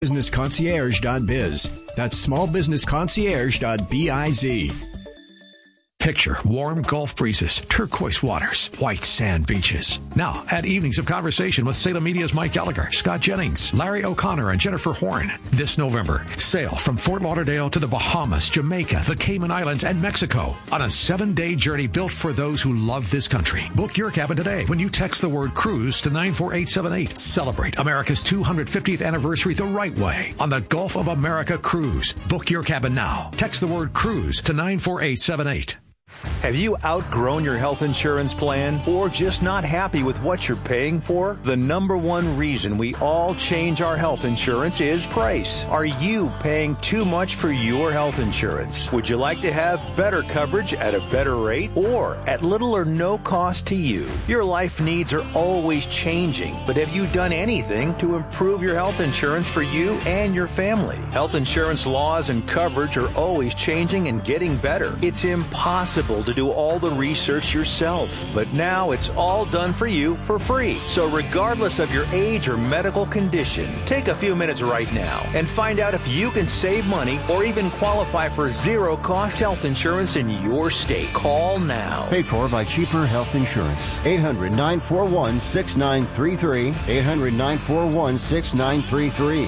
Businessconcierge.biz. That's smallbusinessconcierge.biz. Picture warm Gulf breezes, turquoise waters, white sand beaches. Now, add evenings of conversation with Salem Media's Mike Gallagher, Scott Jennings, Larry O'Connor, and Jennifer Horn. This November, sail from Fort Lauderdale to the Bahamas, Jamaica, the Cayman Islands, and Mexico on a 7-day journey built for those who love this country. Book your cabin today when you text the word cruise to 94878. Celebrate America's 250th anniversary the right way on the Gulf of America Cruise. Book your cabin now. Text the word cruise to 94878. Have you outgrown your health insurance plan or just not happy with what you're paying for? The number one reason we all change our health insurance is price. Are you paying too much for your health insurance? Would you like to have better coverage at a better rate or at little or no cost to you? Your life needs are always changing, but have you done anything to improve your health insurance for you and your family? Health insurance laws and coverage are always changing and getting better. It's impossible to do all the research yourself, but now it's all done for you for free. So regardless of your age or medical condition, take a few minutes right now and find out if you can save money or even qualify for zero-cost health insurance in your state. Call now. Paid for by Cheaper Health Insurance. 800-941-6933. 800-941-6933.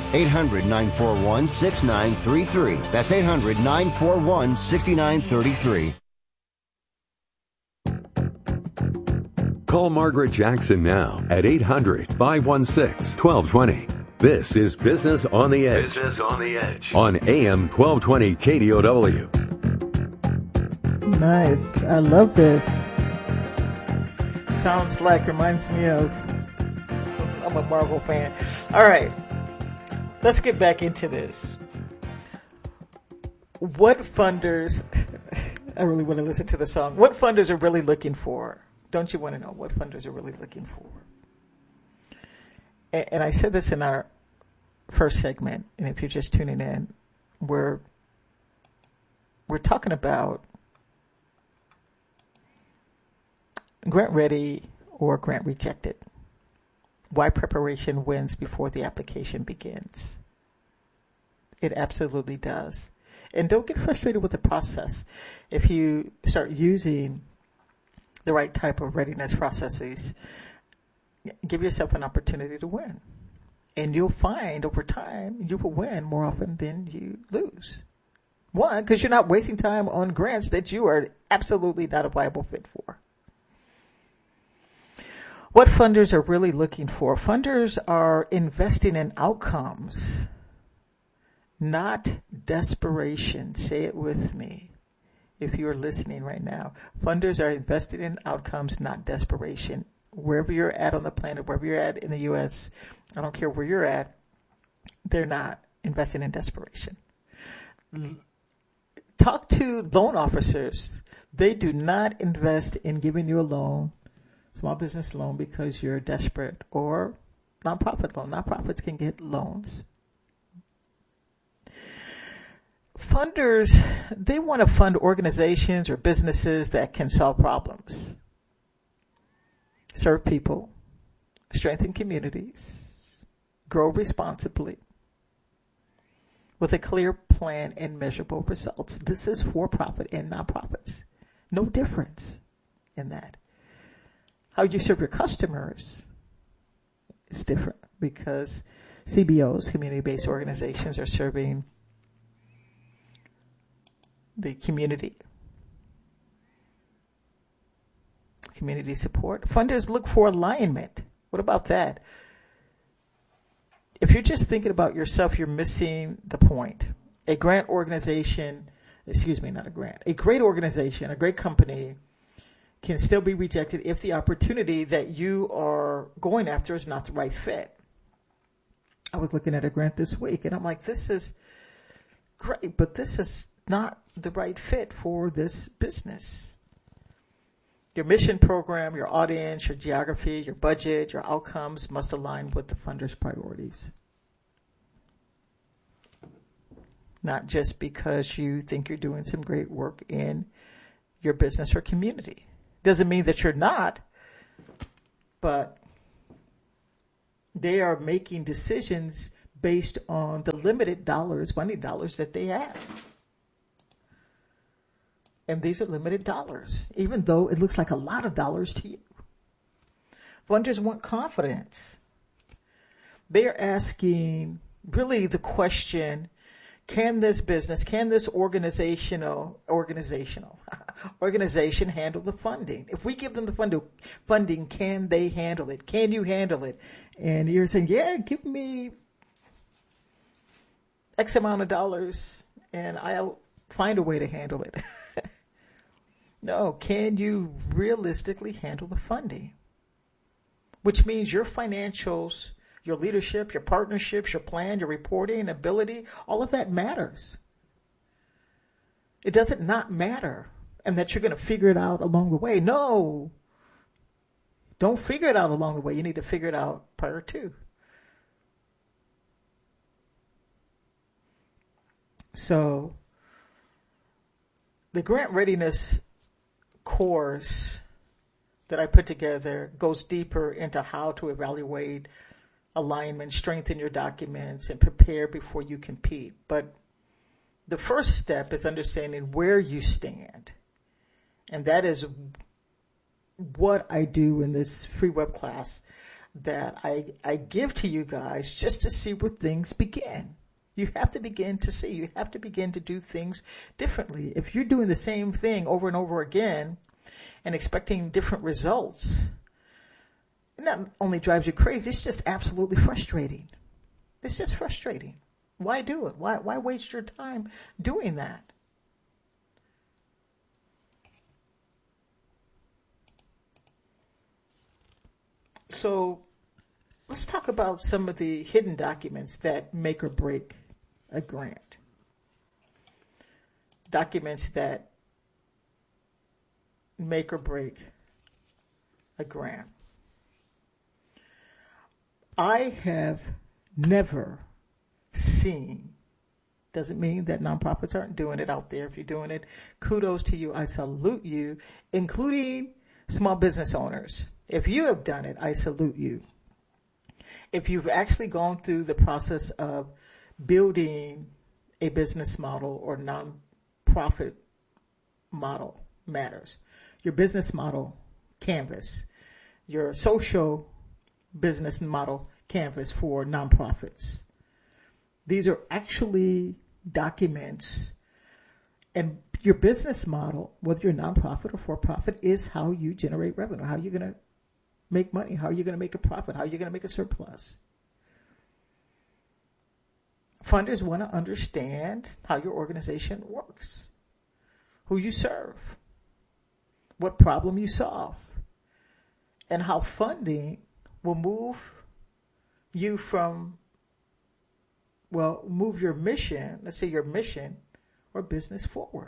800-941-6933. That's 800-941-6933. Call Margaret Jackson now at 800-516-1220. This is Business on the Edge. Business on the Edge. On AM 1220 KDOW. Nice. I love this. Sounds like, reminds me of, I'm a Marvel fan. All right. Let's get back into this. What funders, I really want to listen to the song. What funders are really looking for? Don't you want to know what funders are really looking for? And I said this in our first segment, and if you're just tuning in, we're talking about grant ready or grant rejected. Why preparation wins before the application begins. It absolutely does. And don't get frustrated with the process. If you start using the right type of readiness processes, give yourself an opportunity to win. And you'll find over time you will win more often than you lose. One, because you're not wasting time on grants that you are absolutely not a viable fit for. What funders are really looking for? Funders are investing in outcomes, not desperation. Say it with me. If you are listening right now, funders are invested in outcomes, not desperation. Wherever you're at on the planet, wherever you're at in the U.S., I don't care where you're at, they're not investing in desperation. Talk to loan officers. They do not invest in giving you a loan, small business loan, because you're desperate, or nonprofit loan. Nonprofits can get loans. Funders, they want to fund organizations or businesses that can solve problems, serve people, strengthen communities, grow responsibly, with a clear plan and measurable results. This is for-profit and nonprofits. No difference in that. How you serve your customers is different, because CBOs, community-based organizations, are serving the community support. Funders look for alignment. What about that? If you're just thinking about yourself, you're missing the point. A great organization, a great organization, a great company can still be rejected if the opportunity that you are going after is not the right fit. I was looking at a grant this week, and I'm like, this is great, but this is not the right fit for this business. Your mission program, your audience, your geography, your budget, your outcomes must align with the funder's priorities. Not just because you think you're doing some great work in your business or community. Doesn't mean that you're not, but they are making decisions based on the limited money dollars that they have. And these are limited dollars, even though it looks like a lot of dollars to you. Funders want confidence. They're asking really the question, can this organization handle the funding? If we give them the funding, can they handle it? Can you handle it? And you're saying, yeah, give me X amount of dollars and I'll find a way to handle it. No, can you realistically handle the funding? Which means your financials, your leadership, your partnerships, your plan, your reporting ability, all of that matters. It doesn't not matter, and that you're going to figure it out along the way. No, don't figure it out along the way. You need to figure it out prior to. So the grant readiness course that I put together goes deeper into how to evaluate alignment, strengthen your documents, and prepare before you compete. But the first step is understanding where you stand. And that is what I do in this free web class that I give to you guys just to see where things begin. You have to begin to see. You have to begin to do things differently. If you're doing the same thing over and over again and expecting different results, it not only drives you crazy, it's just absolutely frustrating. It's just frustrating. Why do it? Why waste your time doing that? So let's talk about some of the hidden documents that make or break a grant. Documents that make or break a grant. I have never seen, doesn't mean that nonprofits aren't doing it out there. If you're doing it, kudos to you. I salute you, including small business owners. If you have done it, I salute you. If you've actually gone through the process of building a business model or nonprofit model matters. Your business model canvas, your social business model canvas for nonprofits. These are actually documents, and your business model, whether you're nonprofit or for-profit, is how you generate revenue, how you're going to make money, how you're going to make a profit, how you're going to make a surplus. Funders want to understand how your organization works, who you serve, what problem you solve, and how funding will move you from, move your mission, let's say your mission or business forward.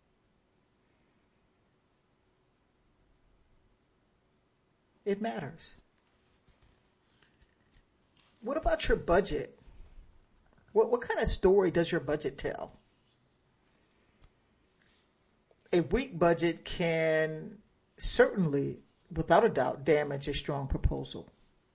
It matters. What about your budget? What kind of story does your budget tell? A weak budget can certainly, without a doubt, damage a strong proposal.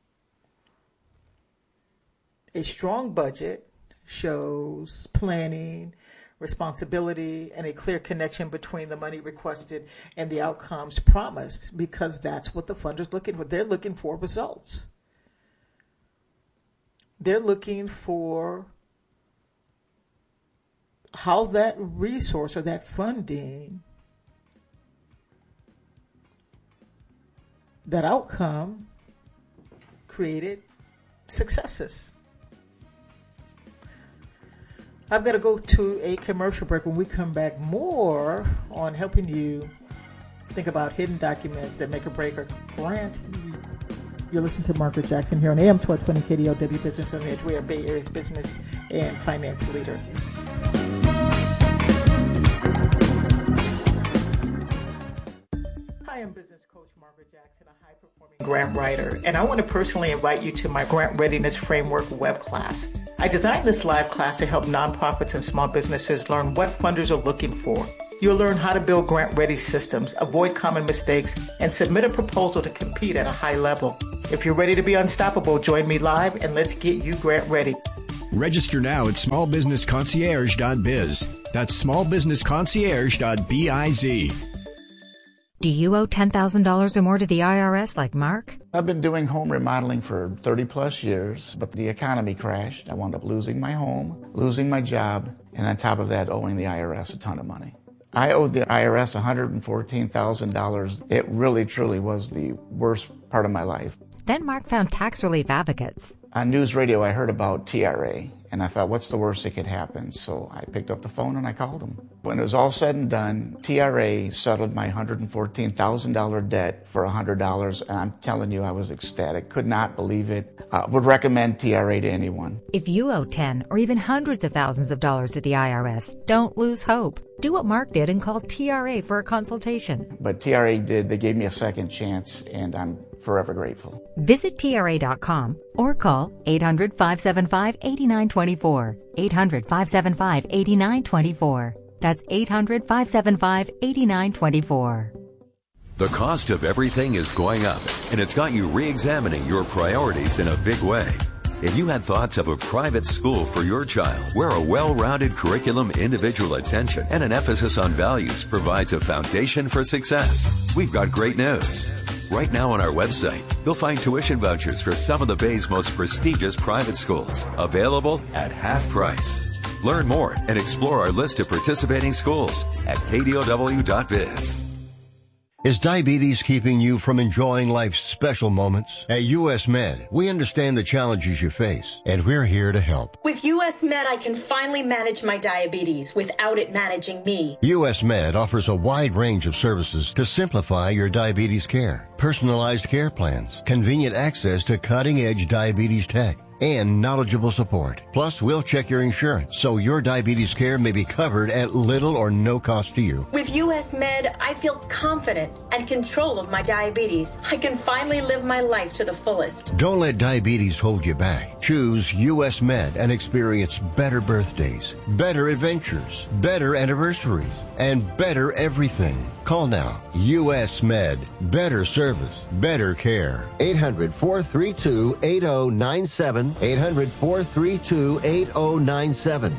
A strong budget shows planning, responsibility, and a clear connection between the money requested and the outcomes promised, because that's what the funder's looking for. They're looking for results. They're looking for how that resource or that funding, that outcome, created successes. I've got to go to a commercial break. When we come back, more on helping you think about hidden documents that make or break a grant. You're listening to Margaret Jackson here on AM 1220 KDOW Business on the Edge. We are Bay Area's business and finance leader. Hi, I'm business coach Margaret Jackson, a high-performing grant writer, and I want to personally invite you to my Grant Readiness Framework web class. I designed this live class to help nonprofits and small businesses learn what funders are looking for. You'll learn how to build grant-ready systems, avoid common mistakes, and submit a proposal to compete at a high level. If you're ready to be unstoppable, join me live and let's get you grant ready. Register now at smallbusinessconcierge.biz. That's smallbusinessconcierge.biz. Do you owe $10,000 or more to the IRS like Mark? I've been doing home remodeling for 30 plus years, but the economy crashed. I wound up losing my home, losing my job, and on top of that, owing the IRS a ton of money. I owed the IRS $114,000. It really, truly was the worst part of my life. Then Mark found tax relief advocates. On news radio, I heard about TRA, and I thought, what's the worst that could happen? So I picked up the phone and I called them. When it was all said and done, TRA settled my $114,000 debt for $100, and I'm telling you, I was ecstatic. Could not believe it. Would recommend TRA to anyone. If you owe 10 or even hundreds of thousands of dollars to the IRS, don't lose hope. Do what Mark did and call TRA for a consultation. But TRA did. They gave me a second chance, and I'm forever grateful. Visit TRA.com or call 800-575-8924. 800-575-8924. That's 800-575-8924. The cost of everything is going up, and it's got you re-examining your priorities in a big way. If you had thoughts of a private school for your child, where a well-rounded curriculum, individual attention, and an emphasis on values provides a foundation for success, we've got great news. Right now on our website, you'll find tuition vouchers for some of the Bay's most prestigious private schools, available at half price. Learn more and explore our list of participating schools at kdow.biz. Is diabetes keeping you from enjoying life's special moments? At US Med, we understand the challenges you face, and we're here to help. With US Med, I can finally manage my diabetes without it managing me. US Med offers a wide range of services to simplify your diabetes care. Personalized care plans, convenient access to cutting-edge diabetes tech, and knowledgeable support. Plus, we'll check your insurance so your diabetes care may be covered at little or no cost to you. With US Med, I feel confident and control of my diabetes. I can finally live my life to the fullest. Don't let diabetes hold you back. Choose US Med and experience better birthdays, better adventures, better anniversaries, and better everything. Call now. US Med. Better service. Better care. 800-432-8097. 800-432-8097.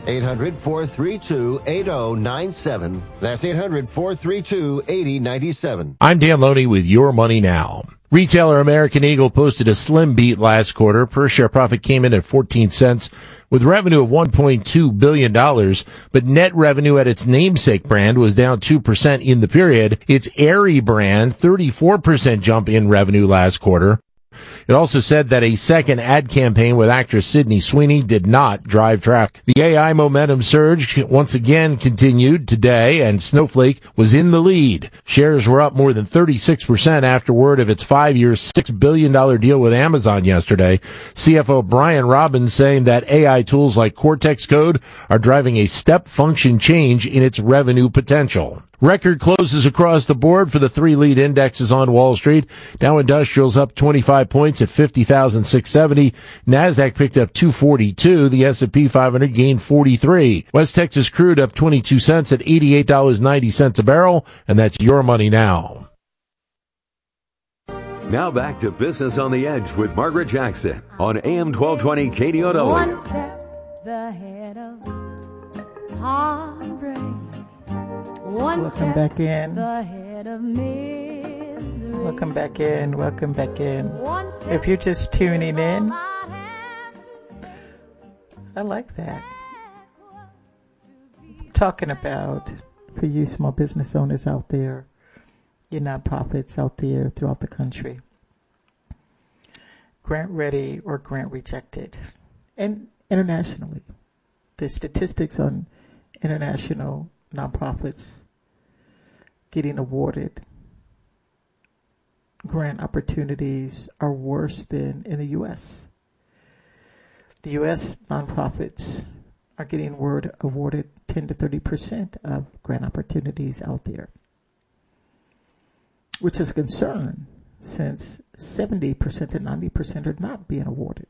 800-432-8097. That's 800-432-8097. I'm Dan Loney with Your Money Now. Retailer American Eagle posted a slim beat last quarter. Per share profit came in at 14 cents with revenue of $1.2 billion, but net revenue at its namesake brand was down 2% in the period. Its Aerie brand, 34% jump in revenue last quarter. It also said that a second ad campaign with actress Sydney Sweeney did not drive traffic. The AI momentum surge once again continued today, and Snowflake was in the lead. Shares were up more than 36% after word of its 5-year, $6 billion deal with Amazon yesterday. CFO Brian Robbins saying that AI tools like Cortex Code are driving a step function change in its revenue potential. Record closes across the board for the three lead indexes on Wall Street. Dow Industrial's up 25 points at 50,670. Nasdaq picked up 242. The S&P 500 gained 43. West Texas crude up 22 cents at $88.90 a barrel. And that's Your Money Now. Now back to Business on the Edge with Margaret Jackson on AM 1220 KDOW. One step ahead of heartbreak. Welcome back in. Welcome back in. Welcome back in. If you're just tuning in, I like that. Talking about, for you small business owners out there, your nonprofits out there throughout the country, grant ready or grant rejected, and internationally, the statistics on international nonprofits getting awarded grant opportunities are worse than in the U.S. The U.S. nonprofits are getting awarded 10 to 30% of grant opportunities out there, which is a concern since 70% to 90% are not being awarded.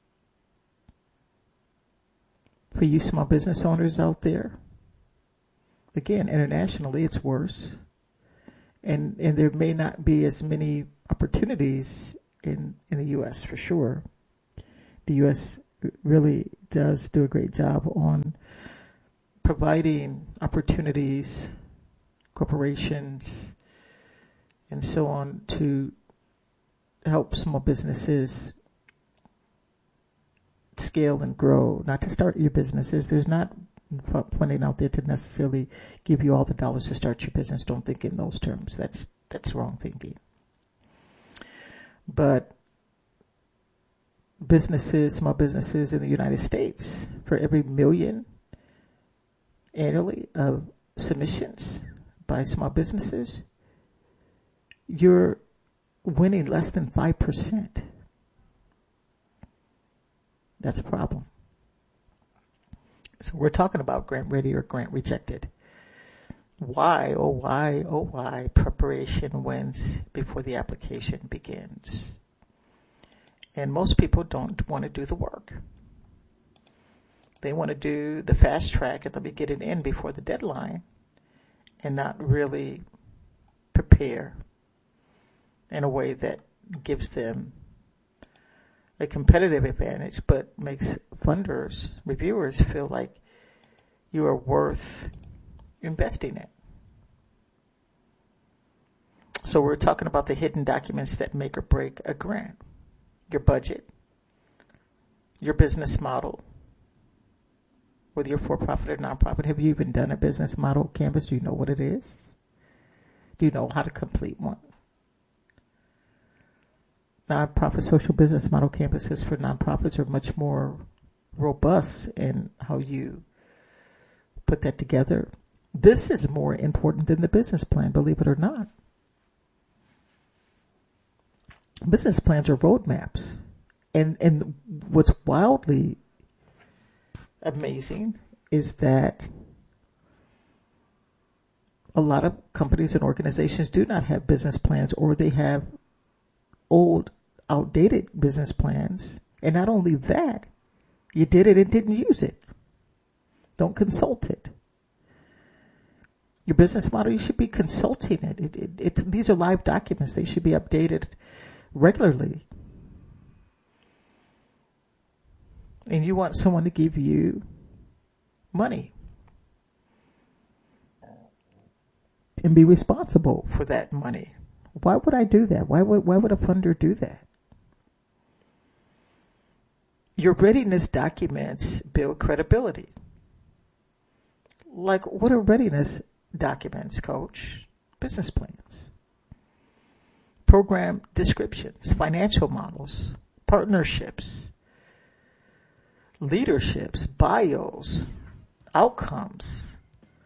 For you small business owners out there, again, internationally, it's worse. And there may not be as many opportunities in the U.S. for sure. The U.S. really does do a great job on providing opportunities, corporations, and so on to help small businesses scale and grow, not to start your businesses. There's not funding out there to necessarily give you all the dollars to start your business. Don't think in those terms. That's wrong thinking. But small businesses in the United States, for every million annually of submissions by small businesses, you're winning less than 5%. That's a problem. So we're talking about grant ready or grant rejected. Why, oh why, preparation wins before the application begins. And most people don't want to do the work. They want to do the fast track and let me get it in before the deadline and not really prepare in a way that gives them a competitive advantage, but makes funders, reviewers feel like you are worth investing in. So we're talking about the hidden documents that make or break a grant. Your budget, your business model, whether you're for-profit or non-profit. Have you even done a business model canvas? Do you know what it is? Do you know how to complete one? Non-profit social business model canvases for nonprofits are much more robust in how you put that together. This is more important than the business plan, believe it or not. Business plans are roadmaps. And what's wildly amazing is that a lot of companies and organizations do not have business plans, or they have old, outdated business plans. And not only that, you did it and didn't use it. Don't consult it. Your business model, you should be consulting it. These are live documents. They should be updated regularly. And you want someone to give you money and be responsible for that money. Why would I do that? Why would a funder do that? Your readiness documents build credibility. Like, what are readiness documents, Coach? Business plans, program descriptions, financial models, partnerships, leaderships, bios, outcomes,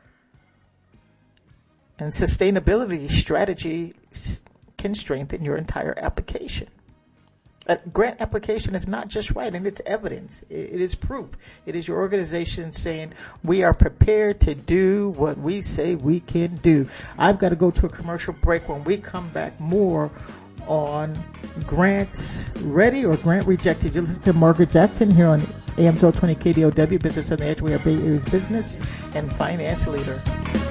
and sustainability strategies can strengthen your entire application. A grant application is not just writing, it's evidence. It is proof. It is your organization saying, we are prepared to do what we say we can do. I've got to go to a commercial break. When we come back, more on grants ready or grant rejected. You listen to Margaret Jackson here on AM 1220 KDOW, Business on the Edge. We are Bay Area's business and finance leader.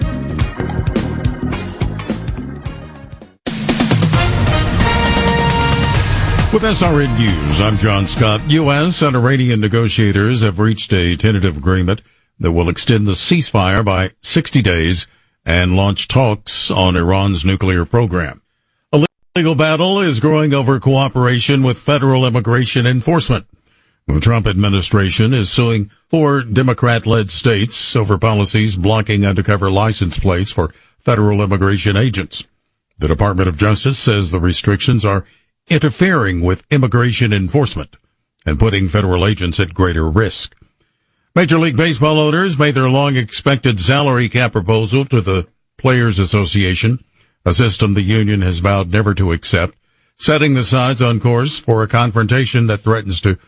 With SRN News, I'm John Scott. U.S. and Iranian negotiators have reached a tentative agreement that will extend the ceasefire by 60 days and launch talks on Iran's nuclear program. A legal battle is growing over cooperation with federal immigration enforcement. The Trump administration is suing 4 Democrat-led states over policies blocking undercover license plates for federal immigration agents. The Department of Justice says the restrictions are interfering with immigration enforcement and putting federal agents at greater risk. Major League Baseball owners made their long-expected salary cap proposal to the Players Association, a system the union has vowed never to accept, setting the sides on course for a confrontation that threatens the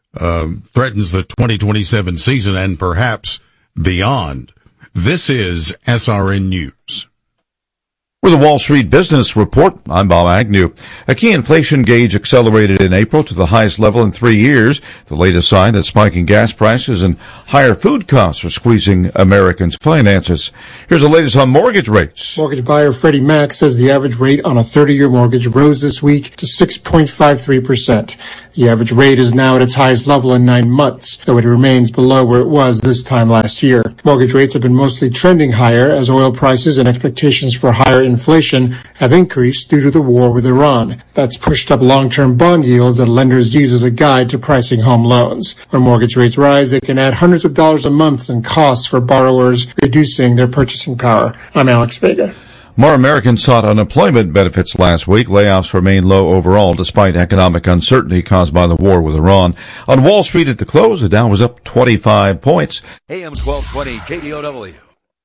2027 season and perhaps beyond. This is SRN News. With the Wall Street Business Report, I'm Bob Agnew. A key inflation gauge accelerated in April to the highest level in 3 years, the latest sign that spiking gas prices and higher food costs are squeezing Americans' finances. Here's the latest on mortgage rates. Mortgage buyer Freddie Mac says the average rate on a 30-year mortgage rose this week to 6.53%. The average rate is now at its highest level in 9 months, though it remains below where it was this time last year. Mortgage rates have been mostly trending higher as oil prices and expectations for higher inflation have increased due to the war with Iran. That's pushed up long-term bond yields that lenders use as a guide to pricing home loans. When mortgage rates rise, they can add hundreds of dollars a month in costs for borrowers, reducing their purchasing power. I'm Alex Vega. More Americans sought unemployment benefits last week. Layoffs remain low overall despite economic uncertainty caused by the war with Iran. On Wall Street at the close, the Dow was up 25 points. AM 1220 KDOW.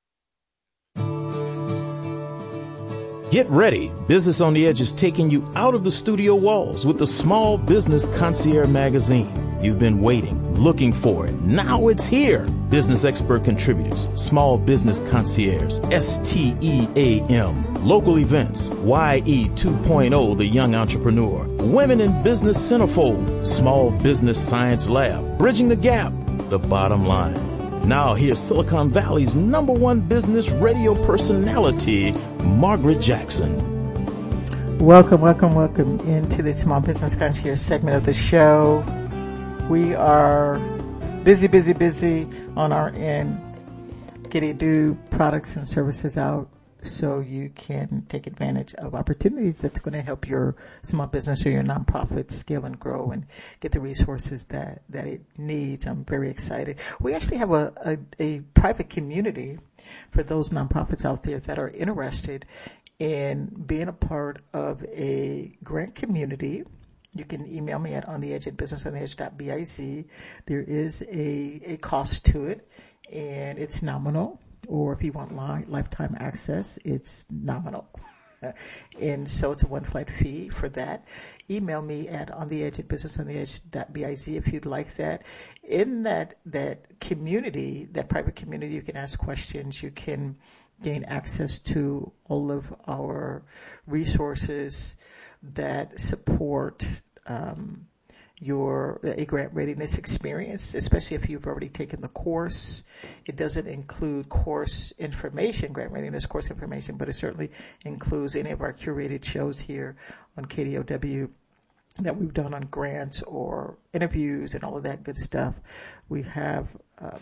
Get ready. Business on the Edge is taking you out of the studio walls with the Small Business Concierge magazine. You've been waiting, looking for it. Now it's here. Business expert contributors, Small Business Concierge, STEAM, local events, YE 2.0, the young entrepreneur, Women in Business Centerfold, Small Business Science Lab, Bridging the Gap, the bottom line. Now here's Silicon Valley's #1 business radio personality, Margaret Jackson. Welcome into the Small Business Concierge segment of the show. We are busy on our end, getting new products and services out so you can take advantage of opportunities that's going to help your small business or your nonprofit scale and grow and get the resources that it needs. I'm very excited. We actually have a private community for those nonprofits out there that are interested in being a part of a grant community. You can email me at ontheedge@businessontheedge.biz. There is a cost to it, and it's nominal. Or if you want lifetime access, it's nominal. And so it's a one-flat fee for that. Email me at ontheedge@businessontheedge.biz if you'd like that. In that community, that private community, you can ask questions. You can gain access to all of our resources that support a grant readiness experience, especially if you've already taken the course. It doesn't include course information, grant readiness course information, but it certainly includes any of our curated shows here on KDOW that we've done on grants or interviews and all of that good stuff. We have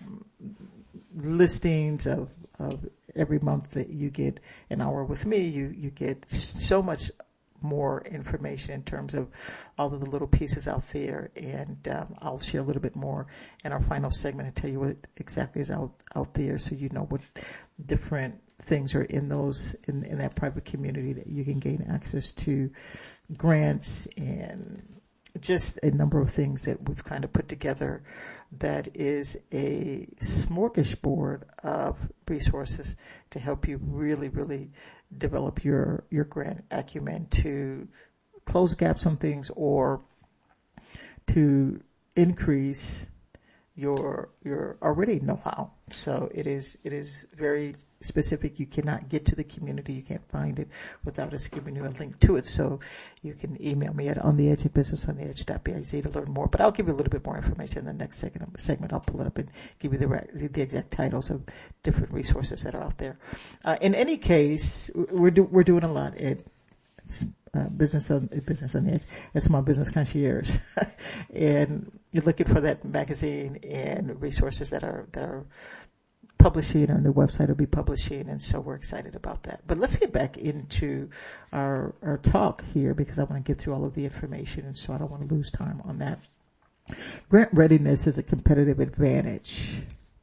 listings of every month that you get an hour with me. You get so much more information in terms of all of the little pieces out there, and I'll share a little bit more in our final segment and tell you what exactly is out there, so you know what different things are in that private community that you can gain access to, grants and just a number of things that we've kind of put together that is a smorgasbord of resources to help you really develop your grant acumen to close gaps on things or to increase your already know-how. So it is very specific. You cannot get to the community. You can't find it without us giving you a link to it. So you can email me at ontheedge@businessontheedge.biz to learn more. But I'll give you a little bit more information in the next segment. I'll pull it up and give you the exact titles of different resources that are out there. In any case, we're doing a lot at Business on the Edge, and Small Business Concierge, and you're looking for that magazine and resources that are publishing. Our new website will be publishing, and so we're excited about that. But let's get back into our talk here, because I want to get through all of the information, and so I don't want to lose time on that. Grant readiness is a competitive advantage.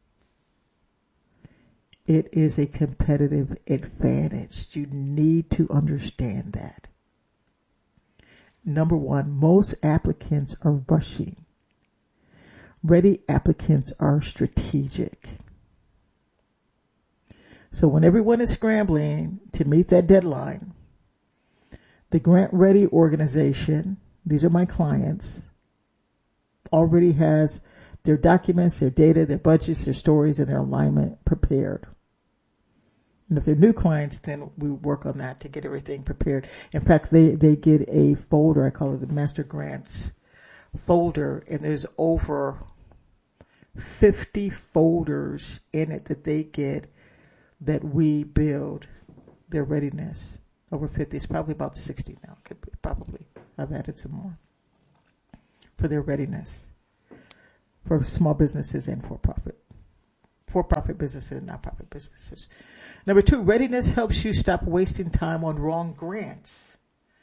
It is a competitive advantage. You need to understand that. Number one, most applicants are rushing. Ready applicants are strategic. So when everyone is scrambling to meet that deadline, the Grant Ready organization, these are my clients, already has their documents, their data, their budgets, their stories, and their alignment prepared. And if they're new clients, then we work on that to get everything prepared. In fact, they get a folder, I call it the Master Grants folder, and there's over 50 folders in it that they get that we build their readiness. Over 50. It's probably about 60 now. Probably. I've added some more. for their readiness for small businesses and for-profit businesses and non-profit businesses. Number 2, readiness helps you stop wasting time on wrong grants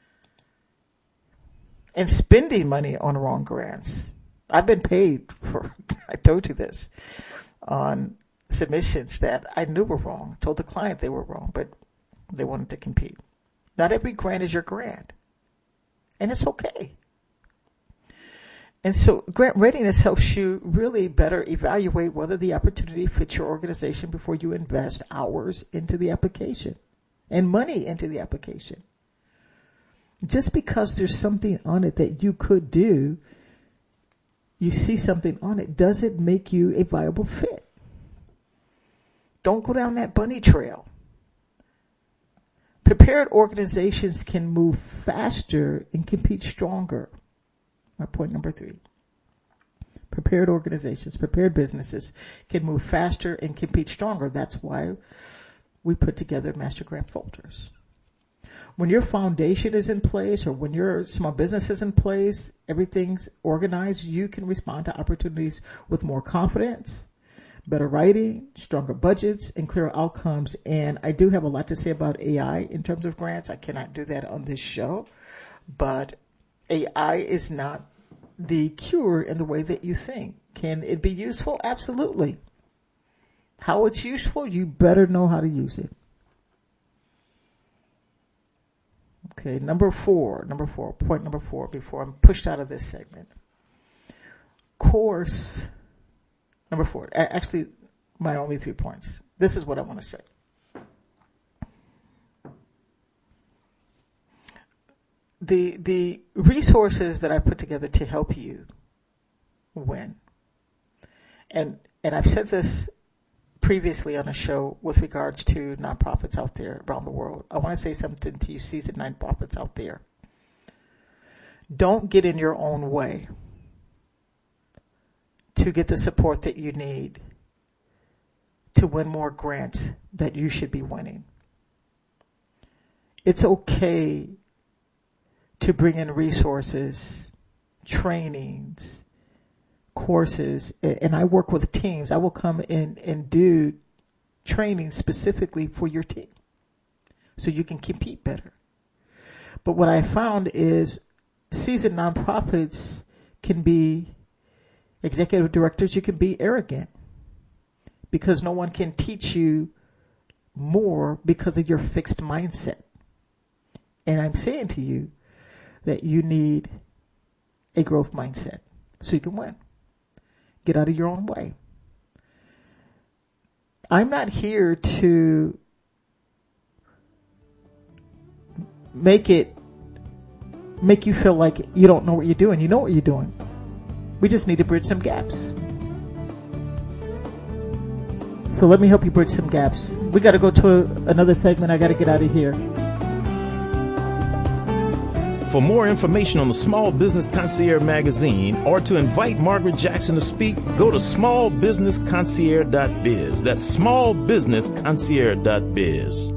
and spending money on wrong grants. I've been paid for, I told you this, on submissions that I knew were wrong, told the client they were wrong, but they wanted to compete. Not every grant is your grant, and it's okay. And so grant readiness helps you really better evaluate whether the opportunity fits your organization before you invest hours into the application and money into the application. Just because there's something on it that you could do, you see something on it, does it make you a viable fit? Don't go down that bunny trail. Prepared organizations can move faster and compete stronger. My point number 3. Prepared organizations, prepared businesses can move faster and compete stronger. That's why we put together master grant folders. When your foundation is in place or when your small business is in place, everything's organized, you can respond to opportunities with more confidence, better writing, stronger budgets, and clearer outcomes. And I do have a lot to say about AI in terms of grants. I cannot do that on this show, but AI is not the cure in the way that you think. Can it be useful? Absolutely. How it's useful, you better know how to use it. Okay, point number four, before I'm pushed out of this segment. Course, number 4, actually my only 3 points. This is what I want to say. The resources that I put together to help you win, and I've said this previously on a show with regards to nonprofits out there around the world. I want to say something to you seasoned nonprofits out there. Don't get in your own way to get the support that you need to win more grants that you should be winning. It's okay to bring in resources, trainings, courses, and I work with teams. I will come in and do training specifically for your team so you can compete better. But what I found is seasoned nonprofits can be executive directors, you can be arrogant because no one can teach you more because of your fixed mindset. And I'm saying to you that you need a growth mindset so you can win. Get out of your own way. I'm not here to make you feel like you don't know what you're doing. You know what you're doing. We just need to bridge some gaps. So let me help you bridge some gaps. We got to go to another segment. I got to get out of here. For more information on the Small Business Concierge magazine or to invite Margaret Jackson to speak, go to smallbusinessconcierge.biz. That's smallbusinessconcierge.biz.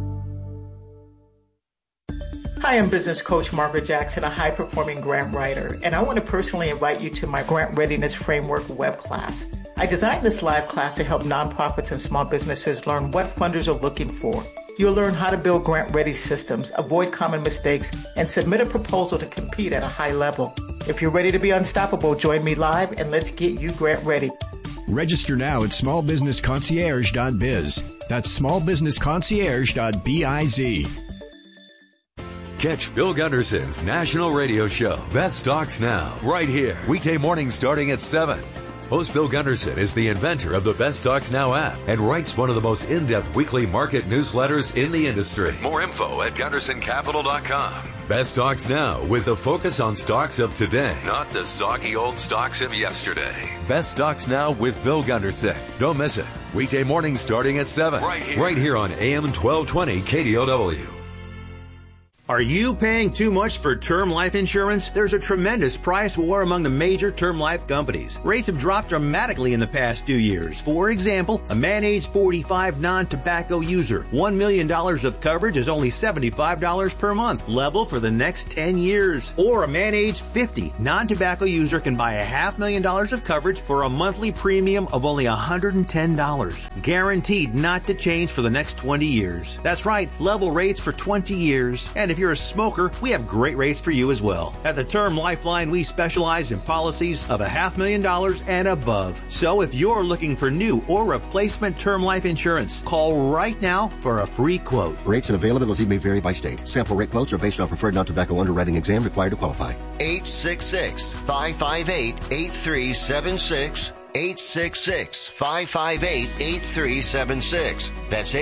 Hi, I'm business coach Margaret Jackson, a high-performing grant writer, and I want to personally invite you to my Grant Readiness Framework web class. I designed this live class to help nonprofits and small businesses learn what funders are looking for. You'll learn how to build grant-ready systems, avoid common mistakes, and submit a proposal to compete at a high level. If you're ready to be unstoppable, join me live and let's get you grant ready. Register now at smallbusinessconcierge.biz. That's smallbusinessconcierge.biz. Catch Bill Gunderson's national radio show, Best Stocks Now, right here, weekday mornings starting at 7. Host Bill Gunderson is the inventor of the Best Stocks Now app and writes one of the most in-depth weekly market newsletters in the industry. More info at GundersonCapital.com. Best Stocks Now, with the focus on stocks of today, not the soggy old stocks of yesterday. Best Stocks Now with Bill Gunderson. Don't miss it. Weekday mornings starting at 7. Right here on AM 1220 KDOW. Are you paying too much for term life insurance? There's a tremendous price war among the major term life companies. Rates have dropped dramatically in the past 2 years. For example, a man age 45 non-tobacco user, $1 million of coverage is only $75 per month, level for the next 10 years. Or a man age 50 non-tobacco user can buy $500,000 of coverage for a monthly premium of only $110. Guaranteed not to change for the next 20 years. That's right, level rates for 20 years. And if you're a smoker, we have great rates for you as well. At the Term Lifeline, we specialize in policies of $500,000 and above. So if you're looking for new or replacement term life insurance, call right now for a free quote. Rates and availability may vary by state. Sample rate quotes are based on preferred non-tobacco underwriting exam required to qualify. 866-558-8376. 866-558-8376. That's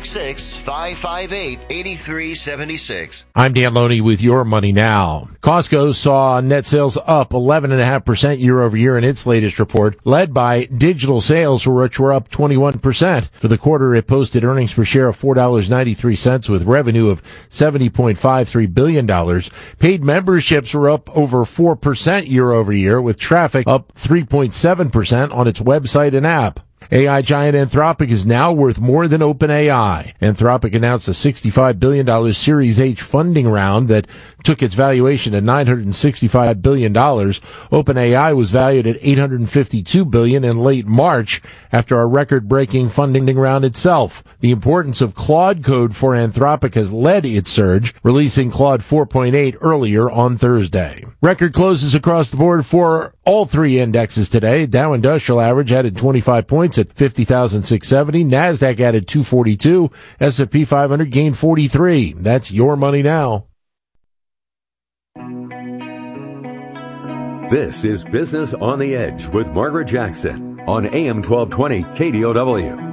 866-558-8376. I'm Dan Loney with Your Money Now. Costco saw net sales up 11.5% year over year in its latest report, led by digital sales, which were up 21%. For the quarter, it posted earnings per share of $4.93 with revenue of $70.53 billion. Paid memberships were up over 4% year over year, with traffic up 3.7% on its website and app. AI giant Anthropic is now worth more than OpenAI. Anthropic announced a $65 billion Series H funding round that took its valuation to $965 billion. OpenAI was valued at $852 billion in late March after a record-breaking funding round itself. The importance of Claude Code for Anthropic has led its surge, releasing Claude 4.8 earlier on Thursday. Record closes across the board for all three indexes today. Dow Industrial Average added 25 points at 50,670. NASDAQ added 242. S&P 500 gained 43. That's Your Money Now. This is Business on the Edge with Margaret Jackson on AM 1220 KDOW.